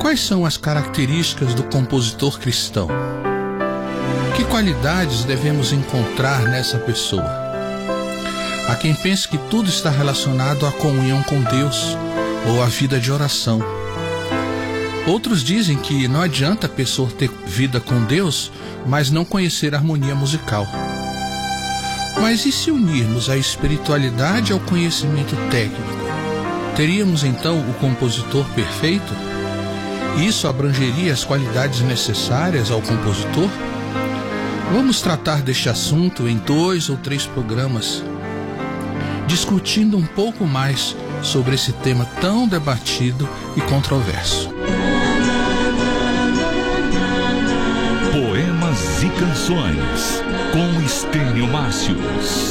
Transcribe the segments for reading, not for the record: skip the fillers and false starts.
Quais são as características do compositor cristão? Que qualidades devemos encontrar nessa pessoa? Há quem pense que tudo está relacionado à comunhão com Deus ou à vida de oração. Outros dizem que não adianta a pessoa ter vida com Deus, mas não conhecer a harmonia musical. Mas e se unirmos a espiritualidade ao conhecimento técnico? Teríamos então o compositor perfeito? Isso abrangeria as qualidades necessárias ao compositor? Vamos tratar deste assunto em 2 ou 3 programas, discutindo um pouco mais sobre esse tema tão debatido e controverso. Poemas e canções, com Estênio Márcios.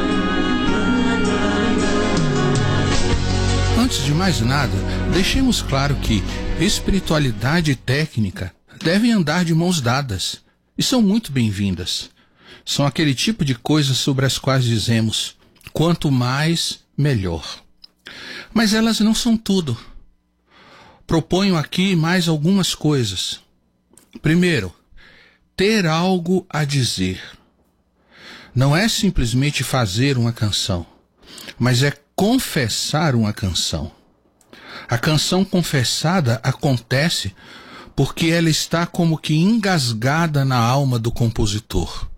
Antes de mais nada, deixemos claro que espiritualidade e técnica devem andar de mãos dadas e são muito bem-vindas. São aquele tipo de coisas sobre as quais dizemos, quanto mais, melhor. Mas elas não são tudo. Proponho aqui mais algumas coisas. Primeiro, ter algo a dizer. Não é simplesmente fazer uma canção, mas é confessar uma canção. A canção confessada acontece porque ela está como que engasgada na alma do compositor.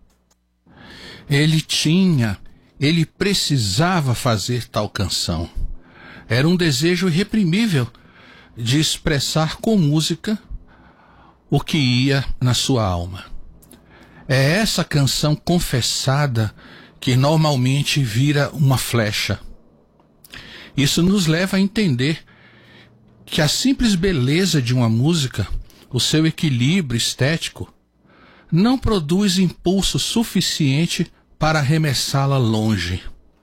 Ele precisava fazer tal canção. Era um desejo irreprimível de expressar com música o que ia na sua alma. É essa canção confessada que normalmente vira uma flecha. Isso nos leva a entender que a simples beleza de uma música, o seu equilíbrio estético, não produz impulso suficiente para arremessá-la longe.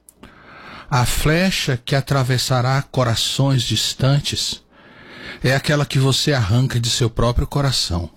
A flecha que atravessará corações distantes é aquela que você arranca de seu próprio coração.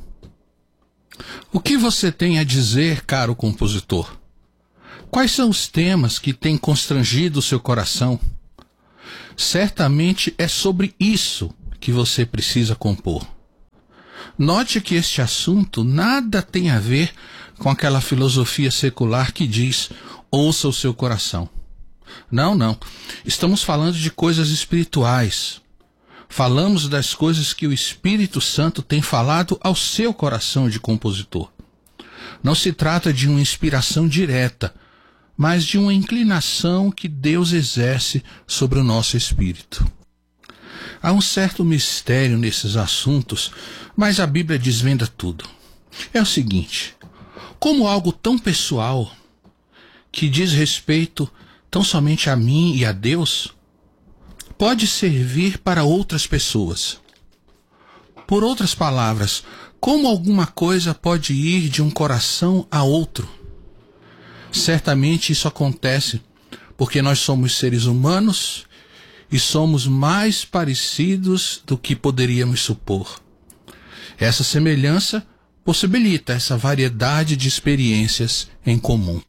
O que você tem a dizer, caro compositor? Quais são os temas que têm constrangido o seu coração? Certamente é sobre isso que você precisa compor. Note que este assunto nada tem a ver com aquela filosofia secular que diz, ouça o seu coração. Não. Estamos falando de coisas espirituais. Falamos das coisas que o Espírito Santo tem falado ao seu coração de compositor. Não se trata de uma inspiração direta, mas de uma inclinação que Deus exerce sobre o nosso espírito. Há um certo mistério nesses assuntos, mas a Bíblia desvenda tudo. É o seguinte, como algo tão pessoal, que diz respeito tão somente a mim e a Deus, pode servir para outras pessoas. Por outras palavras, como alguma coisa pode ir de um coração a outro? Certamente isso acontece porque nós somos seres humanos e somos mais parecidos do que poderíamos supor. Essa semelhança possibilita essa variedade de experiências em comum.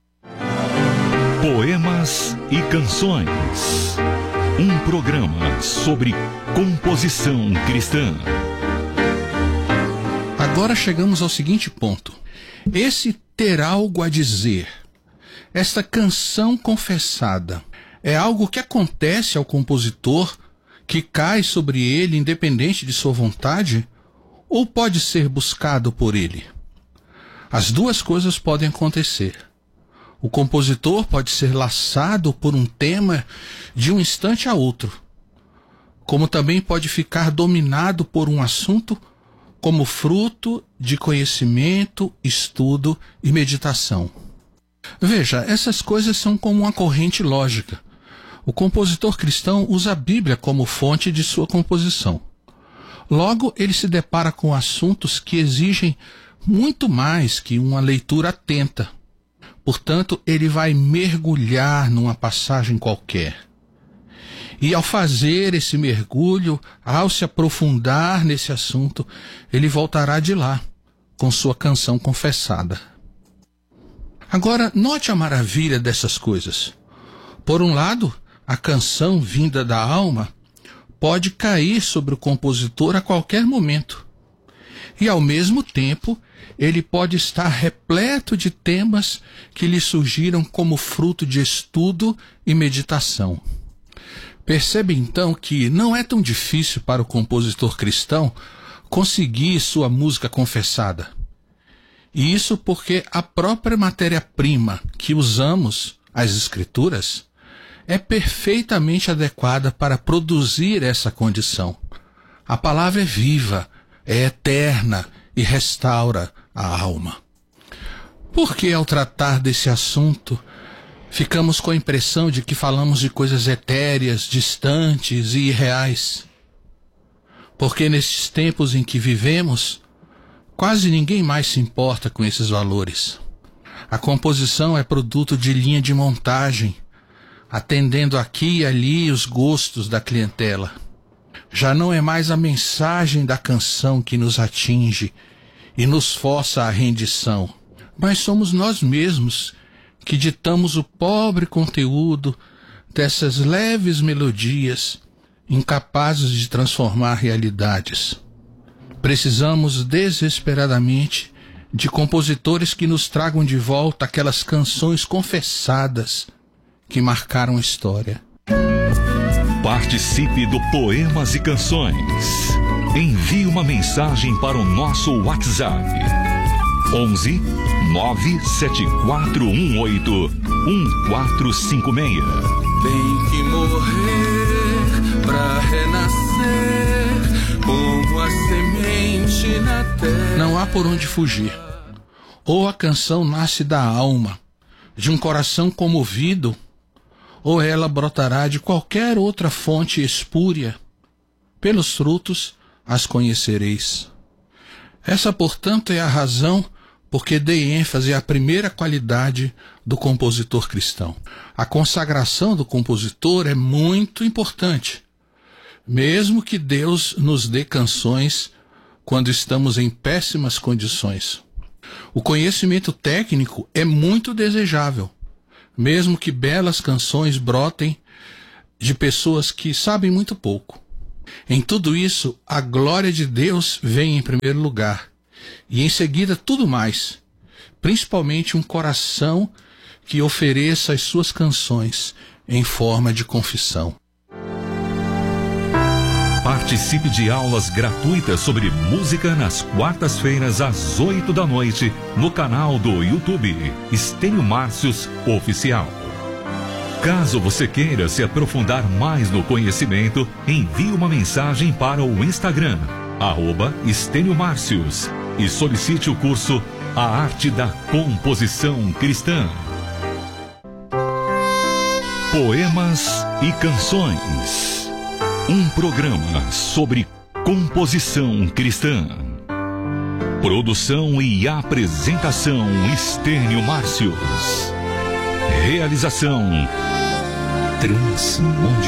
Poemas e canções. Um programa sobre composição cristã. Agora chegamos ao seguinte ponto. Esse ter algo a dizer, esta canção confessada, é algo que acontece ao compositor, que cai sobre ele independente de sua vontade, ou pode ser buscado por ele? As duas coisas podem acontecer. O compositor pode ser laçado por um tema de um instante a outro, como também pode ficar dominado por um assunto como fruto de conhecimento, estudo e meditação. Veja, essas coisas são como uma corrente lógica. O compositor cristão usa a Bíblia como fonte de sua composição. Logo, ele se depara com assuntos que exigem muito mais que uma leitura atenta. Portanto, ele vai mergulhar numa passagem qualquer. E ao fazer esse mergulho, ao se aprofundar nesse assunto, ele voltará de lá, com sua canção confessada. Agora, note a maravilha dessas coisas. Por um lado, a canção vinda da alma pode cair sobre o compositor a qualquer momento. E, ao mesmo tempo, ele pode estar repleto de temas que lhe surgiram como fruto de estudo e meditação. Percebe, então, que não é tão difícil para o compositor cristão conseguir sua música confessada. E isso porque a própria matéria-prima que usamos, as Escrituras, é perfeitamente adequada para produzir essa condição. A palavra é viva, é eterna e restaura a alma. Por que, ao tratar desse assunto, ficamos com a impressão de que falamos de coisas etéreas, distantes e irreais? Porque nesses tempos em que vivemos, quase ninguém mais se importa com esses valores. A composição é produto de linha de montagem, atendendo aqui e ali os gostos da clientela. Já não é mais a mensagem da canção que nos atinge e nos força à rendição, mas somos nós mesmos que ditamos o pobre conteúdo dessas leves melodias incapazes de transformar realidades. Precisamos desesperadamente de compositores que nos tragam de volta aquelas canções confessadas que marcaram a história. Participe do Poemas e Canções. Envie uma mensagem para o nosso WhatsApp. 11 97418 1456. Tem que morrer pra renascer como a semente na terra. Não há por onde fugir. Ou a canção nasce da alma, de um coração comovido, ou ela brotará de qualquer outra fonte espúria. Pelos frutos as conhecereis. Essa, portanto, é a razão por que dei ênfase à primeira qualidade do compositor cristão. A consagração do compositor é muito importante, mesmo que Deus nos dê canções quando estamos em péssimas condições. O conhecimento técnico é muito desejável, mesmo que belas canções brotem de pessoas que sabem muito pouco. Em tudo isso, a glória de Deus vem em primeiro lugar, e em seguida tudo mais, principalmente um coração que ofereça as suas canções em forma de confissão. Participe de aulas gratuitas sobre música nas quartas-feiras às 8 da noite no canal do YouTube Estênio Márcios Oficial. Caso você queira se aprofundar mais no conhecimento, envie uma mensagem para o Instagram, @Estênio Márcios, e solicite o curso A Arte da Composição Cristã. Poemas e Canções. Um programa sobre composição cristã. Produção e apresentação Estênio Márcios. Realização Transmundial.